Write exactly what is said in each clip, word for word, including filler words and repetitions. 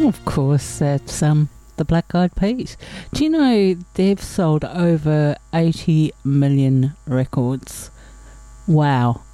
Of course, that's um the Black Eyed Peas. Do you know they've sold over eighty million records? Wow.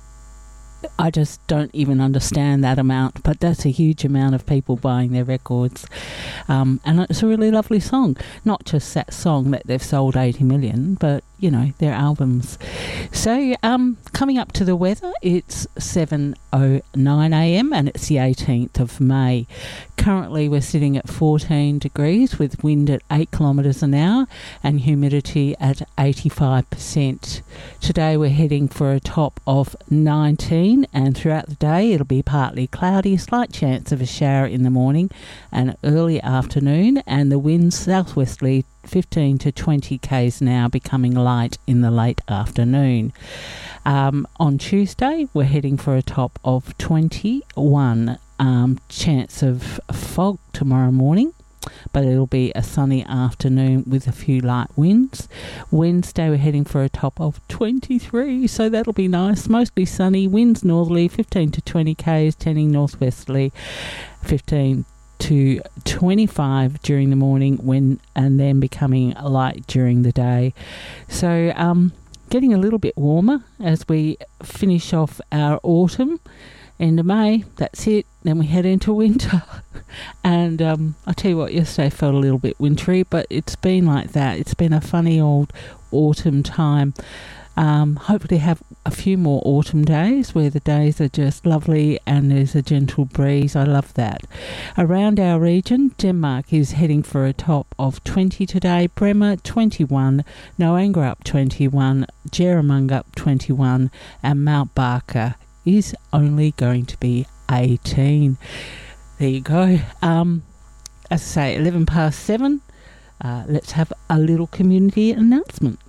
I just don't even understand that amount, but that's a huge amount of people buying their records. Um, and it's a really lovely song. Not just that song that they've sold eighty million, but, you know, their albums. So, um, coming up to the weather, it's seven oh nine a m and it's the eighteenth of May. Currently, we're sitting at fourteen degrees with wind at eight kilometres an hour and humidity at eighty-five percent. Today, we're heading for a top of nineteen, and throughout the day, it'll be partly cloudy, slight chance of a shower in the morning and early afternoon, and the wind southwesterly fifteen to twenty k's an hour, becoming light in the late afternoon. Um, on Tuesday, we're heading for a top of twenty-one. Um, chance of fog tomorrow morning, but it'll be a sunny afternoon with a few light winds. Wednesday, we're heading for a top of twenty-three, so that'll be nice. Mostly sunny, winds northerly, fifteen to twenty k's, turning northwesterly, fifteen to twenty-five during the morning, when and then becoming light during the day. So, um, getting a little bit warmer as we finish off our autumn. End of May, that's it. Then we head into winter. And um, I'll tell you what, yesterday felt a little bit wintry, but it's been like that. It's been a funny old autumn time. Um, hopefully have a few more autumn days where the days are just lovely and there's a gentle breeze. I love that. Around our region, Denmark is heading for a top of twenty today, Bremer twenty-one, Noanga up twenty-one, Jeremung up twenty-one, and Mount Barker is only going to be eighteen. There you go. Um, as I say, eleven past seven. Uh, let's have a little community announcement.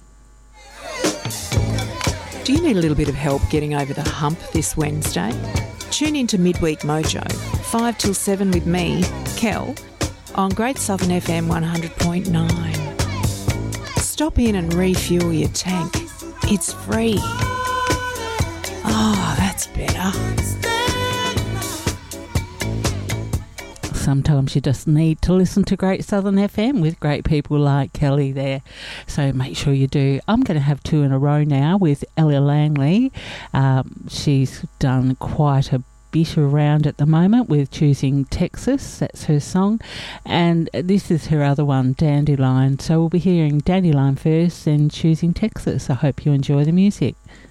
Do you need a little bit of help getting over the hump this Wednesday? Tune in to Midweek Mojo, five till seven with me, Kel, on Great Southern F M one hundred point nine. Stop in and refuel your tank. It's free. Oh, that's better. Sometimes you just need to listen to Great Southern F M with great people like Kelly there. So make sure you do. I'm going to have two in a row now with Ella Langley. Um, she's done quite a bit around at the moment with Choosing Texas. That's her song. And this is her other one, Dandelion. So we'll be hearing Dandelion first, then Choosing Texas. I hope you enjoy the music.